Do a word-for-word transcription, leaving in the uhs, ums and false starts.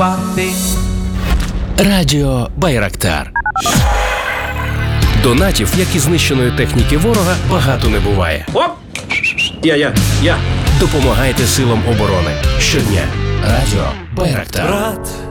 Радіо Байрактар. Донатів, як і знищеної техніки ворога, багато не буває. Оп! Я, я, я. Допомагайте силам оборони щодня. Радіо Байрактар. Брат,